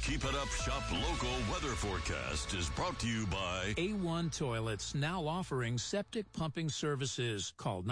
Keep It Up Shop local weather forecast is brought to you by A1 Toilets, now offering septic pumping services. Call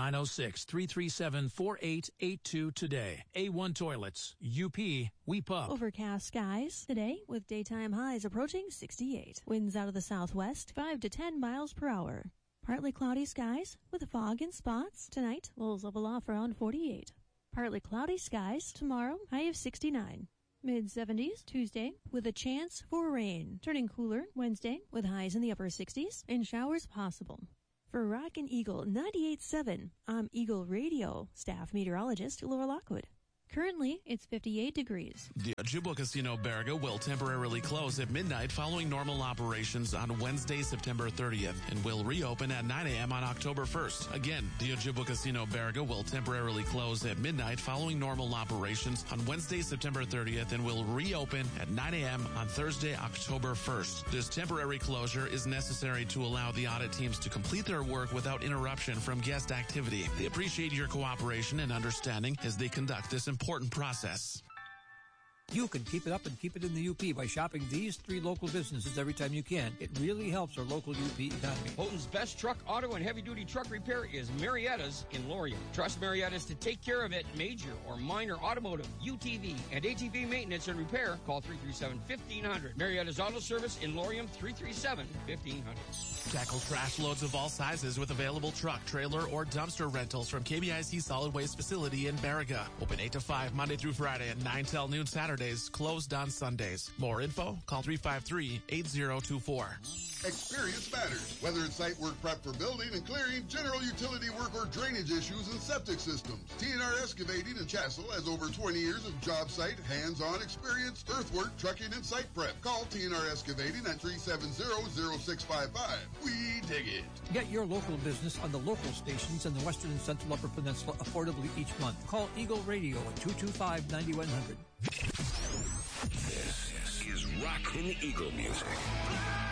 906-337-4882 today. A1 Toilets, UP, we pump. Overcast skies today with daytime highs approaching 68. Winds out of the southwest, 5 to 10 miles per hour. Partly cloudy skies with fog in spots. Tonight, lows level off around 48. Partly cloudy skies tomorrow, high of 69. Mid-70s Tuesday with a chance for rain. Turning cooler Wednesday with highs in the upper 60s and showers possible. For Rockin' Eagle 98.7, I'm Eagle Radio staff meteorologist Laura Lockwood. Currently, it's 58 degrees. The Ojibwa Casino Baraga will temporarily close at midnight following normal operations on Wednesday, September 30th, and will reopen at 9 a.m. on October 1st. Again, the Ojibwa Casino Baraga will temporarily close at midnight following normal operations on Wednesday, September 30th, and will reopen at 9 a.m. on Thursday, October 1st. This temporary closure is necessary to allow the audit teams to complete their work without interruption from guest activity. They appreciate your cooperation and understanding as they conduct this important process. You can keep it up and keep it in the UP by shopping these 3 local businesses every time you can. It really helps our local UP economy. Holton's best truck, auto, and heavy-duty truck repair is Marietta's in Lorient. Trust Marietta's to take care of it. Major or minor automotive, UTV, and ATV maintenance and repair. Call 337-1500. Marietta's Auto Service in Lorient, 337-1500. Tackle trash loads of all sizes with available truck, trailer, or dumpster rentals from KBIC Solid Waste Facility in Baraga. Open 8 to 5 Monday through Friday and 9 till noon Saturdays. Closed on Sundays. More info, call 353-8024. Experience matters. Whether it's site work prep for building and clearing, general utility work, or drainage issues and septic systems, TNR Excavating in Chassell has over 20 years of job site, hands-on experience, earthwork, trucking, and site prep. Call TNR Excavating at 370-0655. We dig it. Get your local business on the local stations in the Western and Central Upper Peninsula affordably each month. Call Eagle Radio at 225-9100. This is Rockin' Eagle Music.